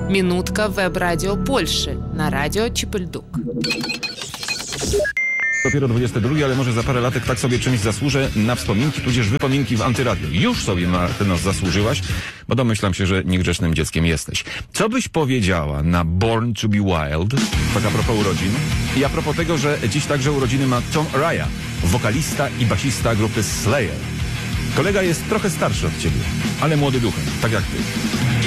Minutka Web Radio Polszy na Radio Cipelduk. Dopiero 22, ale może za parę latek tak sobie czymś zasłużę na wspominki, tudzież wypominki w Antyradiu. Już sobie na nas zasłużyłaś, bo domyślam się, że niegrzecznym dzieckiem jesteś. Co byś powiedziała na Born to be Wild? Tak a propos urodzin. I a propos tego, że dziś także urodziny ma Tom Araya, wokalista i basista grupy Slayer. Kolega jest trochę starszy od ciebie, ale młody duchem, tak jak ty.